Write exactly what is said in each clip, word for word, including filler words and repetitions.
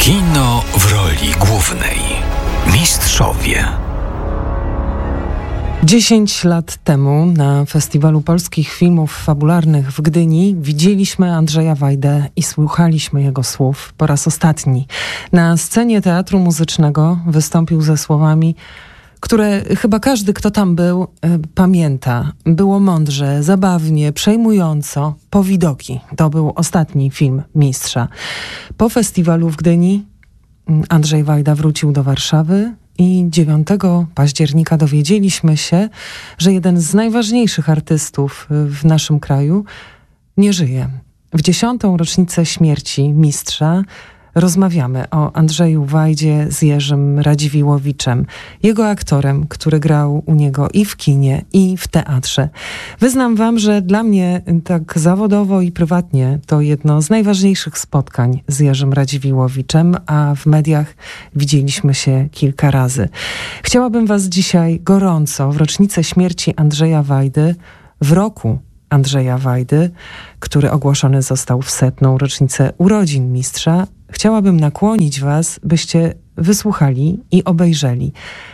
Kino w roli głównej. Mistrzowie. Dziesięć lat temu na Festiwalu Polskich Filmów Fabularnych w Gdyni widzieliśmy Andrzeja Wajdę i słuchaliśmy jego słów po raz ostatni. Na scenie Teatru Muzycznego wystąpił ze słowami, które chyba każdy, kto tam był, y, pamięta. Było mądrze, zabawnie, przejmująco, po widoki. To był ostatni film Mistrza. Po festiwalu w Gdyni Andrzej Wajda wrócił do Warszawy i dziewiątego października dowiedzieliśmy się, że jeden z najważniejszych artystów w naszym kraju nie żyje. W dziesiątą rocznicę śmierci Mistrza rozmawiamy o Andrzeju Wajdzie z Jerzym Radziwiłowiczem, jego aktorem, który grał u niego i w kinie, i w teatrze. Wyznam wam, że dla mnie tak zawodowo i prywatnie to jedno z najważniejszych spotkań z Jerzym Radziwiłowiczem, a w mediach widzieliśmy się kilka razy. Chciałabym was dzisiaj gorąco w rocznicę śmierci Andrzeja Wajdy, w roku Andrzeja Wajdy, który ogłoszony został w setną rocznicę urodzin Mistrza, chciałabym nakłonić was, byście wysłuchali i obejrzeli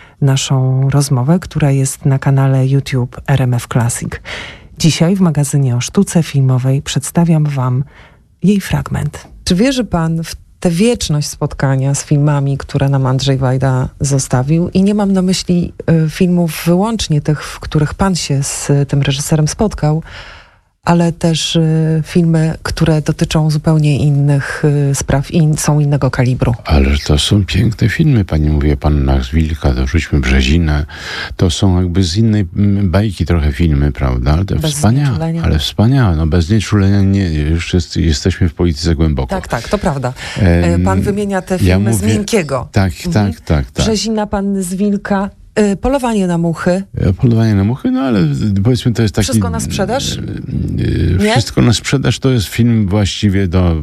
naszą rozmowę, która jest na kanale YouTube R M F Classic. Dzisiaj w magazynie o sztuce filmowej przedstawiam wam jej fragment. Czy wierzy pan w tę wieczność spotkania z filmami, które nam Andrzej Wajda zostawił? I nie mam na myśli y, filmów wyłącznie tych, w których pan się z y, tym reżyserem spotkał, ale też y, filmy, które dotyczą zupełnie innych y, spraw i in, są innego kalibru. Ale to są piękne filmy, pani mówi, Panna z Wilka, to rzućmy Brzezinę. To są jakby z innej bajki trochę filmy, prawda? Ale to bez wspaniałe, znieczulenia. ale wspaniałe. No bez znieczulenia nie, już jest, jesteśmy w polityce głęboko. Tak, tak, to prawda. E, pan wymienia te filmy ja mówię, z Miękkiego. Tak, mhm. tak, tak, tak. Brzezina, Panny z Wilka. Polowanie na muchy. Polowanie na muchy, no ale powiedzmy to jest taki... Wszystko na sprzedaż? Nie? Wszystko na sprzedaż to jest film właściwie do,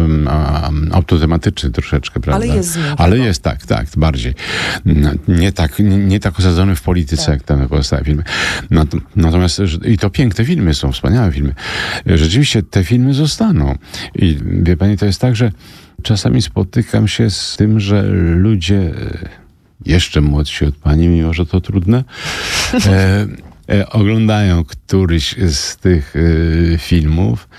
autotematyczny troszeczkę, prawda? Ale jest z Miękkiego. Ale jest, tak, tak, bardziej. Nie tak, nie, nie tak osadzony w polityce, tak, jak te pozostałe filmy. Natomiast, i to piękne filmy są, wspaniałe filmy. Rzeczywiście te filmy zostaną. I wie pani, to jest tak, że czasami spotykam się z tym, że ludzie... jeszcze młodsi od pani, mimo że to trudne, e, e, oglądają któryś z tych e, filmów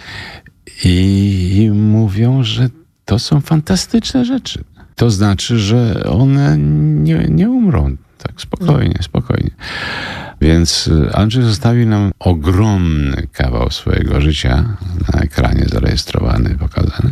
i, i mówią, że to są fantastyczne rzeczy. To znaczy, że one nie, nie umrą. Tak, spokojnie, spokojnie. Więc Andrzej zostawił nam ogromny kawał swojego życia na ekranie zarejestrowany, pokazany.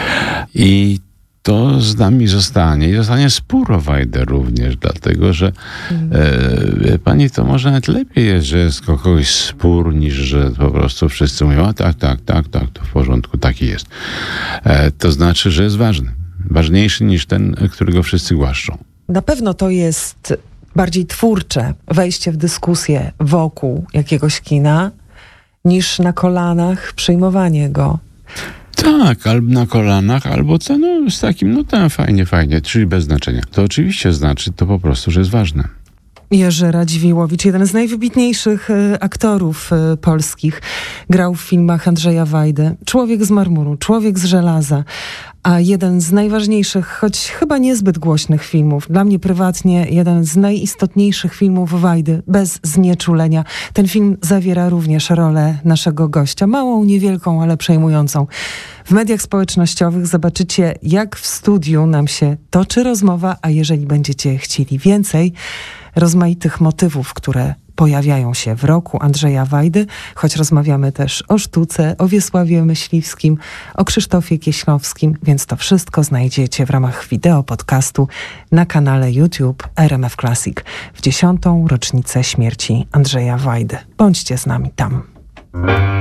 I to z nami zostanie i zostanie spór o Wajdę również, dlatego że mm. e, pani, to może nawet lepiej jest, że jest kogoś spór, niż że po prostu wszyscy mówią, a tak, tak, tak, tak, to w porządku, taki jest. E, to znaczy, że jest ważny. Ważniejszy niż ten, którego wszyscy głaszczą. Na pewno to jest bardziej twórcze wejście w dyskusję wokół jakiegoś kina, niż na kolanach przyjmowanie go. Tak, albo na kolanach, albo co, no, z takim, no tam fajnie, fajnie, czyli bez znaczenia. To oczywiście znaczy to po prostu, że jest ważne. Jerzy Radziwiłowicz, jeden z najwybitniejszych y, aktorów y, polskich, grał w filmach Andrzeja Wajdy. Człowiek z marmuru, człowiek z żelaza, a jeden z najważniejszych, choć chyba niezbyt głośnych filmów, dla mnie prywatnie jeden z najistotniejszych filmów Wajdy, Bez znieczulenia. Ten film zawiera również rolę naszego gościa, małą, niewielką, ale przejmującą. W mediach społecznościowych zobaczycie, jak w studiu nam się toczy rozmowa, a jeżeli będziecie chcieli więcej rozmaitych motywów, które pojawiają się w roku Andrzeja Wajdy, choć rozmawiamy też o sztuce, o Wiesławie Myśliwskim, o Krzysztofie Kieślowskim, więc to wszystko znajdziecie w ramach wideo podcastu na kanale YouTube R M F Classic w dziesiątą rocznicę śmierci Andrzeja Wajdy. Bądźcie z nami tam.